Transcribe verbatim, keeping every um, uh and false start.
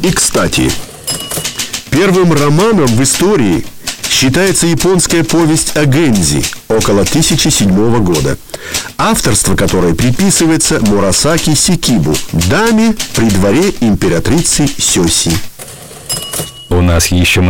И, кстати, первым романом в истории считается японская повесть о Гэнзи около тысяча седьмого года, авторство которой приписывается Мурасаки Сикибу, даме при дворе императрицы Сёси. У нас еще